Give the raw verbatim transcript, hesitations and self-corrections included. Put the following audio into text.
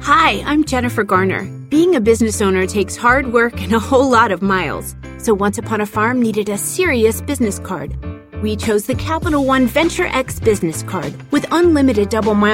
Hi, I'm Jennifer Garner. Being a business owner takes hard work and a whole lot of miles. So Once Upon a Farm needed a serious business card. We chose the Capital One Venture X business card with unlimited double miles